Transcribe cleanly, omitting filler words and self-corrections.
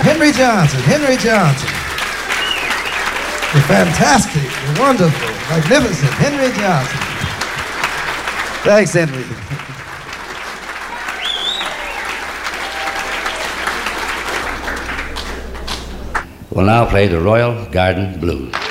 Henry Johnson, Henry Johnson. The fantastic, the wonderful, magnificent Henry Johnson. Thanks, Henry. We'll now play the Royal Garden Blues.